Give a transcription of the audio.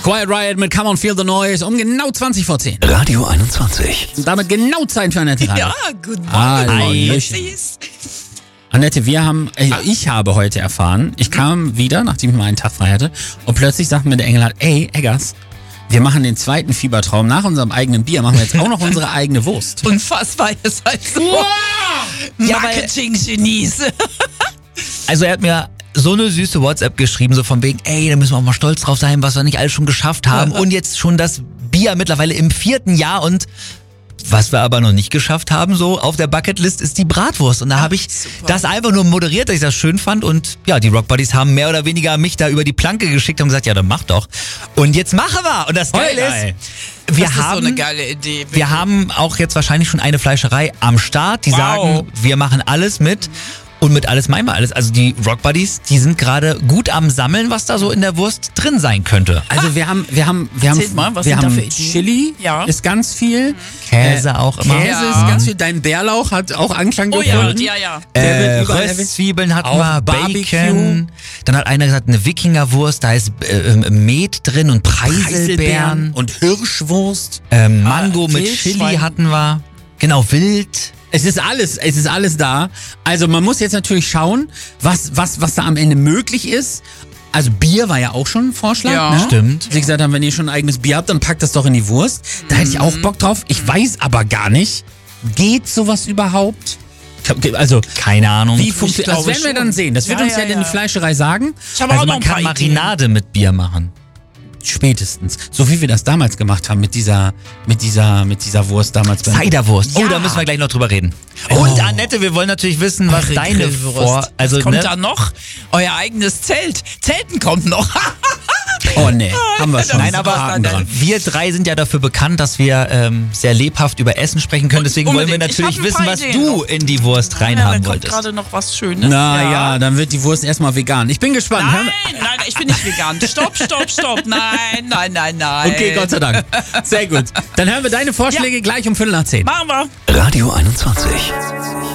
Quiet Riot mit Come on Feel the Noise um genau 20 vor 10. Radio 21. Und damit genau Zeit für Annette Rabe. Ja, guten Morgen. Hallöchen. Annette, ich habe heute erfahren, ich kam wieder, nachdem ich mal einen Tag frei hatte, und plötzlich sagt mir der Engelhardt, ey, Eggers, wir machen den zweiten Fiebertraum. Nach unserem eigenen Bier machen wir jetzt auch noch unsere eigene Wurst. Unfassbar, ihr seid so Marketing-Genies. Also er hat mir so eine süße WhatsApp geschrieben, so von wegen, ey, da müssen wir auch mal stolz drauf sein, was wir nicht alles schon geschafft haben. Und jetzt schon das Bier mittlerweile im 4. Jahr und was wir aber noch nicht geschafft haben, so auf der Bucketlist, ist die Bratwurst. Und da habe ich das einfach nur moderiert, dass ich das schön fand. Und ja, die Rock Buddies haben mehr oder weniger mich da über die Planke geschickt und gesagt, ja, dann mach doch. Und jetzt machen wir. Und das Geile ist, Das ist so eine geile Idee. wir haben auch jetzt wahrscheinlich schon eine Fleischerei am Start, die sagen, wir machen alles mit. Und mit alles meinen wir alles. Also die Rock Buddies, die sind gerade gut am Sammeln, was da so in der Wurst drin sein könnte. Also wir haben Erzählt mal, was sind da für Ideen? Chili, Ja. ist ganz viel. Käse auch immer. Käse ist ganz viel. Dein Bärlauch hat auch Anklang Oh ja, gefunden. ja. Der wird überall erwähnt. Röstzwiebeln hatten Auch wir, Barbecue. Bacon. Dann hat einer gesagt, eine Wikingerwurst, da ist Met drin und Preiselbeeren. und Hirschwurst. Mango mit Wildschwein. Chili hatten wir. Genau, Wild. Es ist alles da. Also man muss jetzt natürlich schauen, was da am Ende möglich ist. Also Bier war ja auch schon ein Vorschlag, Ja. ne? Stimmt. Sie gesagt haben, wenn ihr schon ein eigenes Bier habt, dann packt das doch in die Wurst. Da hätte ich auch Bock drauf. Ich weiß aber gar nicht, geht sowas überhaupt? Also, Keine Ahnung. wie funktioniert das? glaube werden wir schon. dann sehen. Das wird Ja, uns ja ja, in die ja. Fleischerei sagen. Ich habe Also auch noch man ein paar kann Ideen. Marinade mit Bier machen. Spätestens. So wie wir das damals gemacht haben mit dieser Wurst damals. Ciderwurst. Oh, Ja. da müssen wir gleich noch drüber reden. Und Annette, wir wollen natürlich wissen, was Eure deine Grillwurst. Also, Was kommt ne? da noch? Euer eigenes Zelt. Zelten kommt noch. Oh nee, haben wir schon. Nein, aber Haken dran. wir drei sind ja dafür bekannt, dass wir sehr lebhaft über Essen sprechen können. Deswegen wollen wir Unbedingt. Ich natürlich hab ein wissen, paar was Ideen du noch. in die Wurst Da reinhaben kommt wolltest. gerade noch was Schönes. Ja, dann wird die Wurst erstmal vegan. Ich bin gespannt. Hör- Nein, ich bin nicht vegan. Stopp. Nein. Okay, Gott sei Dank. Sehr gut. Dann hören wir deine Vorschläge gleich um 10:15. Machen wir. Radio 21.